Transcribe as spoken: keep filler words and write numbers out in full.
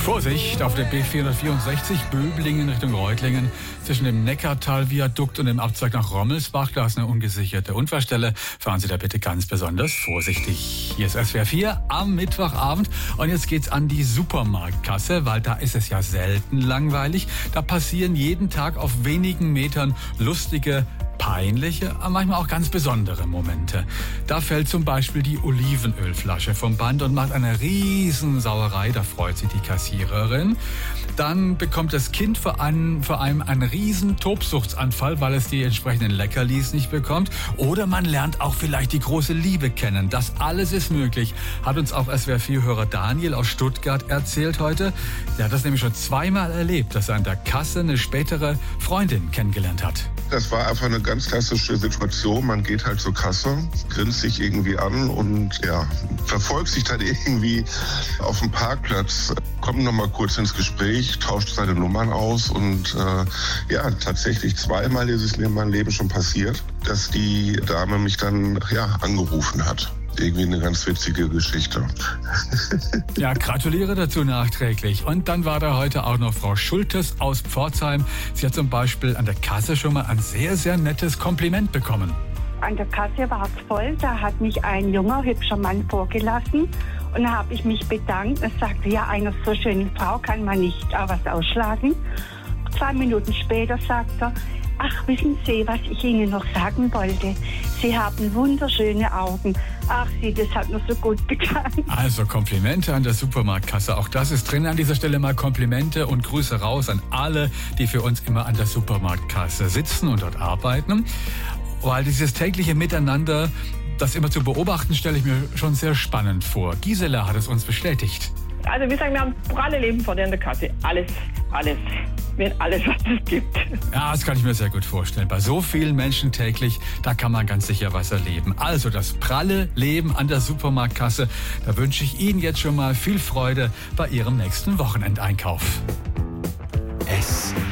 Vorsicht auf der B vierhundertvierundsechzig Böblingen Richtung Reutlingen. Zwischen dem Neckartal-Viadukt und dem Abzweig nach Rommelsbach, da ist eine ungesicherte Unfallstelle. Fahren Sie da bitte ganz besonders vorsichtig. Hier ist S W R vier am Mittwochabend und jetzt geht's an die Supermarktkasse, weil da ist es ja selten langweilig. Da passieren jeden Tag auf wenigen Metern lustige, peinliche, aber manchmal auch ganz besondere Momente. Da fällt zum Beispiel die Olivenölflasche vom Band und macht eine Riesensauerei. Da freut sich die Kassiererin. Dann bekommt das Kind vor einem, vor allem einen riesen Tobsuchtsanfall, weil es die entsprechenden Leckerlis nicht bekommt. Oder man lernt auch vielleicht die große Liebe kennen. Das alles ist möglich, hat uns auch S W R vier-Hörer Daniel aus Stuttgart erzählt heute. Der hat das nämlich schon zweimal erlebt, dass er an der Kasse eine spätere Freundin kennengelernt hat. Das war einfach eine ganz klassische Situation. Man geht halt zur Kasse, grinst sich irgendwie an und ja, verfolgt sich dann irgendwie auf dem Parkplatz, kommt noch mal kurz ins Gespräch, tauscht seine Nummern aus und äh, ja, tatsächlich zweimal ist es mir in meinem Leben schon passiert, dass die Dame mich dann ja angerufen hat. Irgendwie eine ganz witzige Geschichte. Ja, gratuliere dazu nachträglich. Und dann war da heute auch noch Frau Schultes aus Pforzheim. Sie hat zum Beispiel an der Kasse schon mal ein sehr, sehr nettes Kompliment bekommen. An der Kasse war es voll. Da hat mich ein junger, hübscher Mann vorgelassen. Und da habe ich mich bedankt. Er sagte, ja, einer so schönen Frau kann man nicht auch was ausschlagen. Zwei Minuten später sagt er, ach, wissen Sie, was ich Ihnen noch sagen wollte? Sie haben wunderschöne Augen. Ach, Sie, das hat mir so gut getan. Also Komplimente an der Supermarktkasse. Auch das ist drin. An dieser Stelle mal Komplimente und Grüße raus an alle, die für uns immer an der Supermarktkasse sitzen und dort arbeiten. Weil dieses tägliche Miteinander, das immer zu beobachten, stelle ich mir schon sehr spannend vor. Gisela hat es uns bestätigt. Also wir sagen, wir haben pralle Leben vor der Kasse. Alles, alles. Wir haben alles, was es gibt. Ja, das kann ich mir sehr gut vorstellen. Bei so vielen Menschen täglich, da kann man ganz sicher was erleben. Also das pralle Leben an der Supermarktkasse, da wünsche ich Ihnen jetzt schon mal viel Freude bei Ihrem nächsten Wochenendeinkauf. S